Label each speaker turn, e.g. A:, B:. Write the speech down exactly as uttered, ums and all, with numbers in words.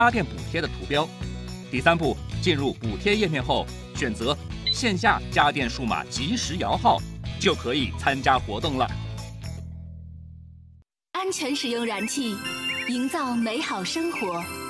A: 家电补贴的图标。第三步，进入补贴页面后，选择线下家电数码即时摇号，就可以参加活动了。
B: 安全使用燃气，营造美好生活。